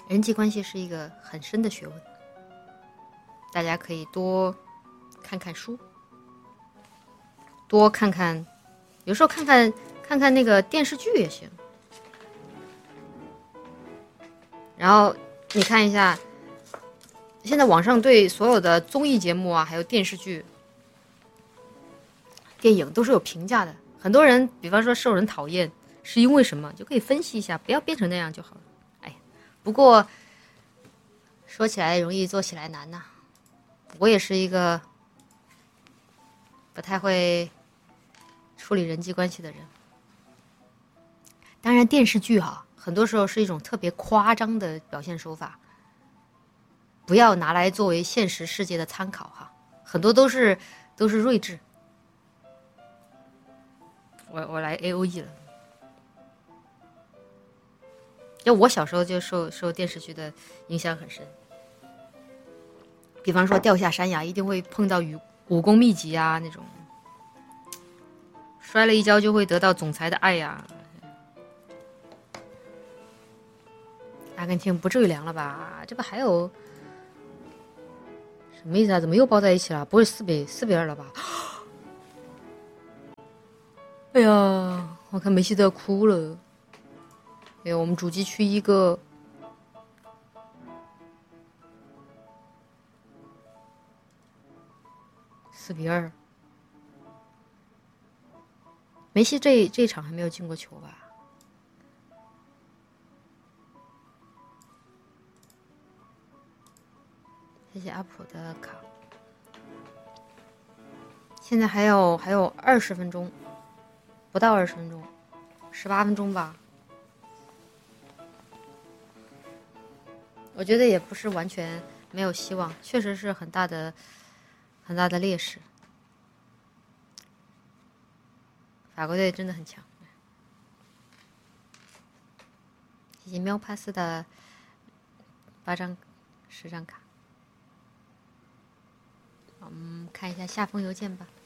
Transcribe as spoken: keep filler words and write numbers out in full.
人际关系是一个很深的学问，大家可以多看看书，多看看，有时候看看看看那个电视剧也行。然后你看一下，现在网上对所有的综艺节目啊，还有电视剧、电影都是有评价的。很多人，比方说受人讨厌，是因为什么，就可以分析一下，不要变成那样就好了。哎呀，不过说起来容易，做起来难呐、啊。我也是一个不太会处理人际关系的人。当然，电视剧哈、啊，很多时候是一种特别夸张的表现手法，不要拿来作为现实世界的参考哈。很多都是都是睿智。我我来 A O E 了。就我小时候就受受电视剧的影响很深，比方说掉下山崖一定会碰到武武功秘籍啊那种，摔了一跤就会得到总裁的爱呀、啊。阿根廷不至于凉了吧？这不还有什么意思啊？怎么又抱在一起了？不会四比四比二了吧？哎呀，我看梅西都要哭了。哎呦，我们主机区一个四比二，梅西这这一场还没有进过球吧？谢谢阿普的卡。现在还有还有二十分钟，不到二十分钟，十八分钟吧。我觉得也不是完全没有希望，确实是很大的很大的劣势。法国队真的很强。谢谢喵帕斯的八张十张卡。我们看一下下封邮件吧。